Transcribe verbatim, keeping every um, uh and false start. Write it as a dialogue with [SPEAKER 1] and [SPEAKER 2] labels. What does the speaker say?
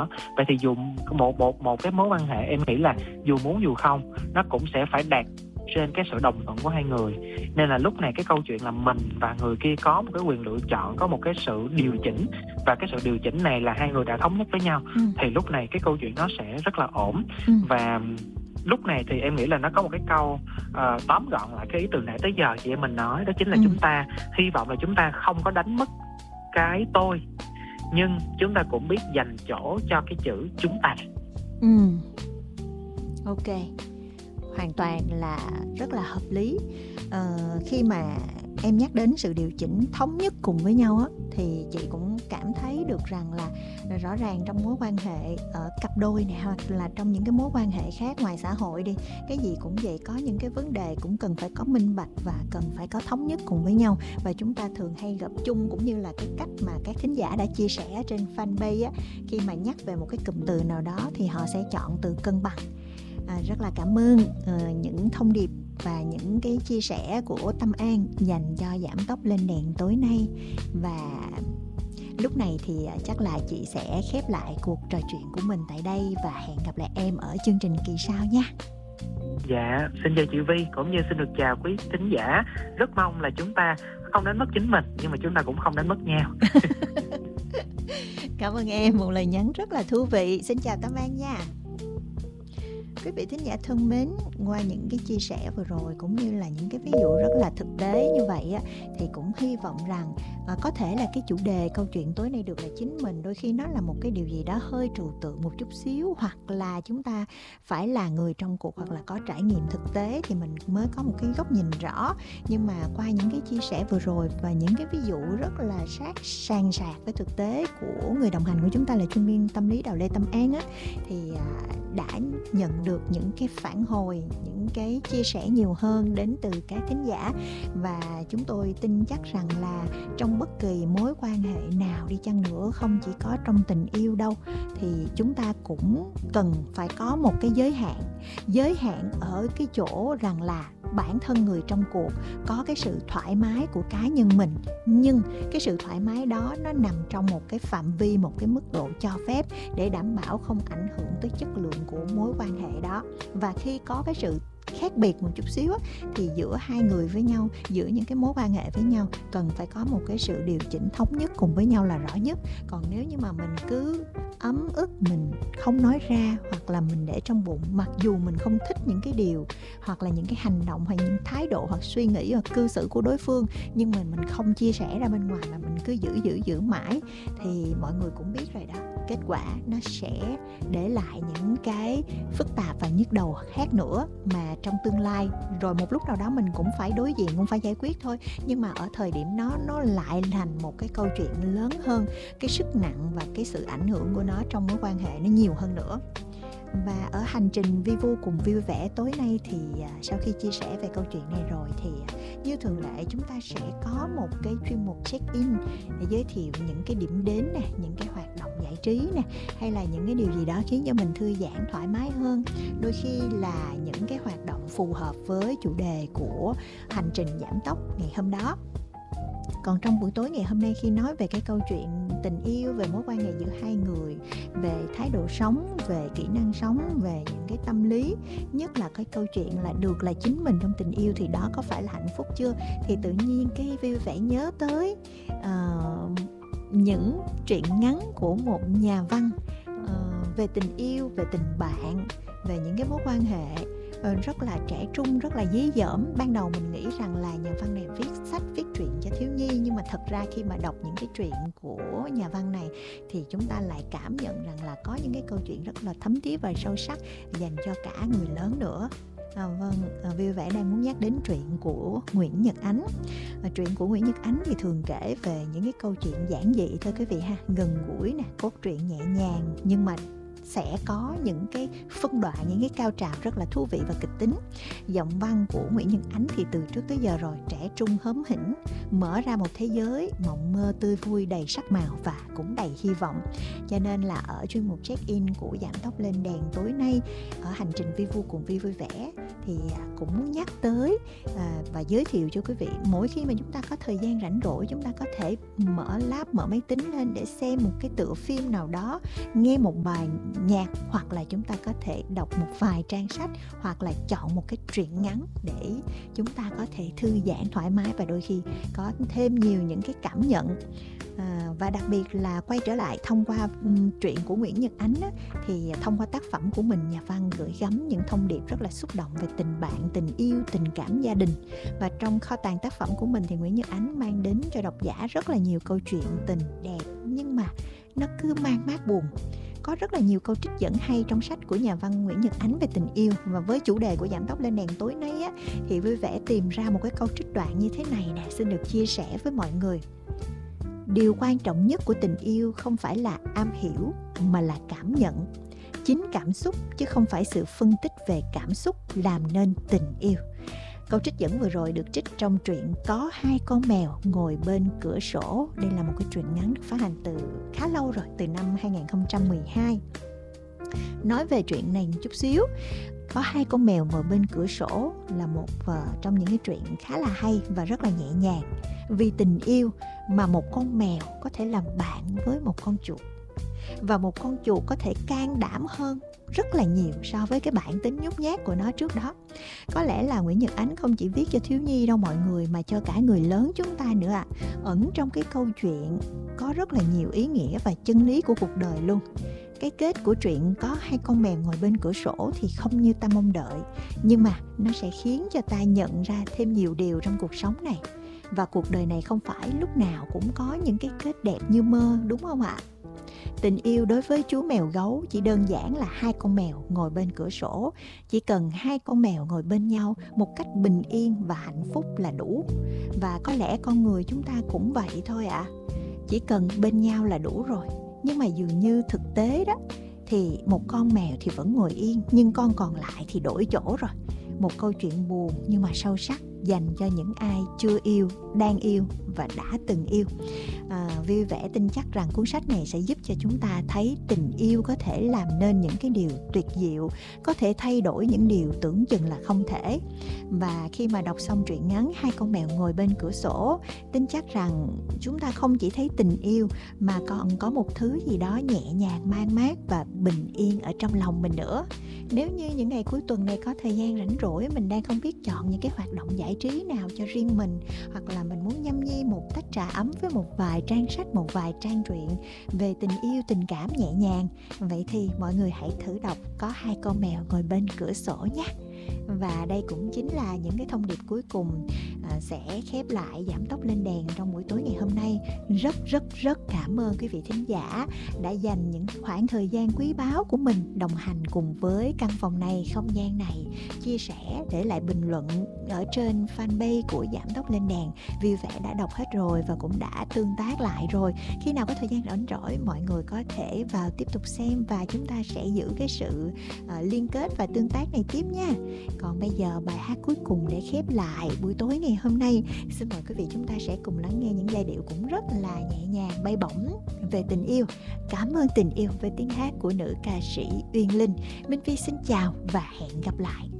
[SPEAKER 1] đó. Vậy thì dù một một một cái mối quan hệ, em nghĩ là dù muốn dù không, nó cũng sẽ phải đạt trên cái sự đồng thuận của hai người. Nên là lúc này cái câu chuyện là mình và người kia có một cái quyền lựa chọn, có một cái sự điều chỉnh, và cái sự điều chỉnh này là hai người đã thống nhất với nhau, ừ. thì lúc này cái câu chuyện nó sẽ rất là ổn. ừ. Và lúc này thì em nghĩ là nó có một cái câu uh, tóm gọn lại cái ý từ nãy tới giờ chị em mình nói, đó chính là ừ. chúng ta hy vọng là chúng ta không có đánh mất cái tôi, nhưng chúng ta cũng biết dành chỗ cho cái chữ chúng ta.
[SPEAKER 2] Ừ. Ok, hoàn toàn là rất là hợp lý. Ờ, khi mà em nhắc đến sự điều chỉnh thống nhất cùng với nhau á, thì chị cũng cảm thấy được rằng là rõ ràng trong mối quan hệ ở cặp đôi này, hoặc là trong những cái mối quan hệ khác ngoài xã hội đi, cái gì cũng vậy, có những cái vấn đề cũng cần phải có minh bạch và cần phải có thống nhất cùng với nhau. Và chúng ta thường hay gặp chung, cũng như là cái cách mà các thính giả đã chia sẻ trên fanpage á, khi mà nhắc về một cái cụm từ nào đó thì họ sẽ chọn từ cân bằng. À, rất là cảm ơn uh, những thông điệp và những cái chia sẻ của Tâm An dành cho Giảm Tốc Lên Đèn tối nay. Và lúc này thì uh, chắc là chị sẽ khép lại cuộc trò chuyện của mình tại đây, và hẹn gặp lại em ở chương trình kỳ sau nha.
[SPEAKER 1] Dạ, xin chào chị Vi, cũng như xin được chào quý thính giả. Rất mong là chúng ta không đánh mất chính mình, nhưng mà chúng ta cũng không đánh mất nhau.
[SPEAKER 2] Cảm ơn em, một lời nhắn rất là thú vị. Xin chào Tâm An nha. Quý vị thính giả thân mến, qua những cái chia sẻ vừa rồi cũng như là những cái ví dụ rất là thực tế như vậy á, thì cũng hy vọng rằng à, có thể là cái chủ đề câu chuyện tối nay được là chính mình, đôi khi nó là một cái điều gì đó hơi trừu tượng một chút xíu, hoặc là chúng ta phải là người trong cuộc hoặc là có trải nghiệm thực tế thì mình mới có một cái góc nhìn rõ. Nhưng mà qua những cái chia sẻ vừa rồi và những cái ví dụ rất là sát sàn sạc với thực tế của người đồng hành của chúng ta là chuyên viên tâm lý Đào Lê Tâm An á, thì à, đã nhận được những cái phản hồi, những cái chia sẻ nhiều hơn đến từ các thính giả. Và chúng tôi tin chắc rằng là trong bất kỳ mối quan hệ nào đi chăng nữa, không chỉ có trong tình yêu đâu, thì chúng ta cũng cần phải có một cái giới hạn. Giới hạn ở cái chỗ rằng là bản thân người trong cuộc có cái sự thoải mái của cá nhân mình, nhưng cái sự thoải mái đó nó nằm trong một cái phạm vi, một cái mức độ cho phép, để đảm bảo không ảnh hưởng tới chất lượng của mối quan hệ đó. Và khi có cái sự khác biệt một chút xíu thì giữa hai người với nhau, giữa những cái mối quan hệ với nhau, cần phải có một cái sự điều chỉnh thống nhất cùng với nhau là rõ nhất. Còn nếu như mà mình cứ ấm ức, mình không nói ra, hoặc là mình để trong bụng, mặc dù mình không thích những cái điều hoặc là những cái hành động hoặc những thái độ hoặc suy nghĩ hoặc cư xử của đối phương, nhưng mà mình không chia sẻ ra bên ngoài mà mình cứ giữ giữ giữ mãi, thì mọi người cũng biết rồi đó, kết quả nó sẽ để lại những cái phức tạp và nhức đầu khác nữa, mà trong tương lai rồi một lúc nào đó mình cũng phải đối diện, cũng phải giải quyết thôi. Nhưng mà ở thời điểm đó nó lại thành một cái câu chuyện lớn hơn, cái sức nặng và cái sự ảnh hưởng của nó trong mối quan hệ nó nhiều hơn nữa. Và ở hành trình vi vu cùng vui vẻ tối nay thì à, sau khi chia sẻ về câu chuyện này rồi thì à, như thường lệ chúng ta sẽ có một cái chuyên mục check-in để giới thiệu những cái điểm đến nè, những cái hoạt động giải trí nè, hay là những cái điều gì đó khiến cho mình thư giãn thoải mái hơn. Đôi khi là những cái hoạt động phù hợp với chủ đề của hành trình giảm tốc ngày hôm đó. Còn trong buổi tối ngày hôm nay, khi nói về cái câu chuyện tình yêu, về mối quan hệ giữa hai người, về thái độ sống, về kỹ năng sống, về những cái tâm lý, nhất là cái câu chuyện là được là chính mình trong tình yêu, thì đó có phải là hạnh phúc chưa? Thì tự nhiên cái vui vẻ nhớ tới uh, những truyện ngắn của một nhà văn uh, về tình yêu, về tình bạn, về những cái mối quan hệ rất là trẻ trung, rất là dí dỏm. Ban đầu mình nghĩ rằng là nhà văn này viết sách, viết truyện cho thiếu nhi, nhưng mà thật ra khi mà đọc những cái truyện của nhà văn này thì chúng ta lại cảm nhận rằng là có những cái câu chuyện rất là thấm thía và sâu sắc dành cho cả người lớn nữa. À, vâng, à, vui vẻ đang muốn nhắc đến truyện của Nguyễn Nhật Ánh. À, truyện của Nguyễn Nhật Ánh thì thường kể về những cái câu chuyện giản dị thôi quý vị ha, gần gũi nè, cốt truyện nhẹ nhàng, nhưng mà sẽ có những cái phân đoạn, những cái cao trào rất là thú vị và kịch tính. Giọng văn của Nguyễn Nhật Ánh thì từ trước tới giờ rồi, trẻ trung hớm hỉnh, mở ra một thế giới mộng mơ tươi vui đầy sắc màu và cũng đầy hy vọng. Cho nên là ở chuyên mục check-in của Giảm Tốc Lên Đèn tối nay, ở hành trình Vi Vu cùng Vi vui vẻ, thì cũng muốn nhắc tới à, và giới thiệu cho quý vị, mỗi khi mà chúng ta có thời gian rảnh rỗi, chúng ta có thể mở lap, mở máy tính lên để xem một cái tựa phim nào đó, nghe một bài nhạc, hoặc là chúng ta có thể đọc một vài trang sách, hoặc là chọn một cái truyện ngắn để chúng ta có thể thư giãn thoải mái và đôi khi có thêm nhiều những cái cảm nhận. À, và đặc biệt là quay trở lại thông qua um, truyện của Nguyễn Nhật Ánh á, thì thông qua tác phẩm của mình, nhà văn gửi gắm những thông điệp rất là xúc động về tình bạn, tình yêu, tình cảm gia đình. Và trong kho tàng tác phẩm của mình thì Nguyễn Nhật Ánh mang đến cho độc giả rất là nhiều câu chuyện tình đẹp, nhưng mà nó cứ mang mát buồn. Có rất là nhiều câu trích dẫn hay trong sách của nhà văn Nguyễn Nhật Ánh về tình yêu. Và với chủ đề của Giảm Tốc Lên Đèn tối nay á, thì vui vẻ tìm ra một cái câu trích đoạn như thế này nè, xin được chia sẻ với mọi người. Điều quan trọng nhất của tình yêu không phải là am hiểu mà là cảm nhận. Chính cảm xúc chứ không phải sự phân tích về cảm xúc làm nên tình yêu. Câu trích dẫn vừa rồi được trích trong truyện Có Hai Con Mèo Ngồi Bên Cửa Sổ. Đây là một cái truyện ngắn được phát hành từ khá lâu rồi, từ năm hai không một hai. Nói về chuyện này một chút xíu. Có hai con mèo ngồi bên cửa sổ là một uh, trong những cái chuyện khá là hay và rất là nhẹ nhàng. Vì tình yêu mà một con mèo có thể làm bạn với một con chuột, và một con chuột có thể can đảm hơn rất là nhiều so với cái bản tính nhút nhát của nó trước đó. Có lẽ là Nguyễn Nhật Ánh không chỉ viết cho thiếu nhi đâu mọi người, mà cho cả người lớn chúng ta nữa ạ. À. Ẩn trong cái câu chuyện có rất là nhiều ý nghĩa và chân lý của cuộc đời luôn. Cái kết của truyện Có Hai Con Mèo Ngồi Bên Cửa Sổ thì không như ta mong đợi, nhưng mà nó sẽ khiến cho ta nhận ra thêm nhiều điều trong cuộc sống này. Và cuộc đời này không phải lúc nào cũng có những cái kết đẹp như mơ, đúng không ạ? Tình yêu đối với chú mèo gấu chỉ đơn giản là hai con mèo ngồi bên cửa sổ. Chỉ cần hai con mèo ngồi bên nhau một cách bình yên và hạnh phúc là đủ. Và có lẽ con người chúng ta cũng vậy thôi ạ. À. Chỉ cần bên nhau là đủ rồi. Nhưng mà dường như thực tế đó, thì một con mèo thì vẫn ngồi yên, nhưng con còn lại thì đổi chỗ rồi. Một câu chuyện buồn nhưng mà sâu sắc, dành cho những ai chưa yêu, đang yêu và đã từng yêu. À, vui vẻ tin chắc rằng cuốn sách này sẽ giúp cho chúng ta thấy tình yêu có thể làm nên những cái điều tuyệt diệu, có thể thay đổi những điều tưởng chừng là không thể. Và khi mà đọc xong truyện ngắn Hai Con Mèo Ngồi Bên Cửa Sổ, tin chắc rằng chúng ta không chỉ thấy tình yêu mà còn có một thứ gì đó nhẹ nhàng, man mát và bình yên ở trong lòng mình nữa. Nếu như những ngày cuối tuần này có thời gian rảnh rỗi, mình đang không biết chọn những cái hoạt động giải trí nào cho riêng mình, hoặc là mình muốn nhâm nhi một tách trà ấm với một vài trang sách, một vài trang truyện về tình yêu, tình cảm nhẹ nhàng, vậy thì mọi người hãy thử đọc Có Hai Con Mèo Ngồi Bên Cửa Sổ nhé. Và đây cũng chính là những cái thông điệp cuối cùng à, sẽ khép lại Giảm Tốc Lên Đèn trong buổi tối ngày hôm nay. Rất rất rất cảm ơn quý vị thính giả đã dành những khoảng thời gian quý báu của mình đồng hành cùng với căn phòng này, không gian này, chia sẻ, để lại bình luận ở trên fanpage của Giảm Tốc Lên Đèn. Vui vẻ đã đọc hết rồi và cũng đã tương tác lại rồi. Khi nào có thời gian rảnh rỗi, mọi người có thể vào tiếp tục xem và chúng ta sẽ giữ cái sự uh, liên kết và tương tác này tiếp nha. Còn bây giờ bài hát cuối cùng để khép lại buổi tối ngày hôm nay, xin mời quý vị chúng ta sẽ cùng lắng nghe những giai điệu cũng rất là nhẹ nhàng, bay bổng về tình yêu. Cảm ơn tình yêu với tiếng hát của nữ ca sĩ Uyên Linh. Minh Phi xin chào và hẹn gặp lại.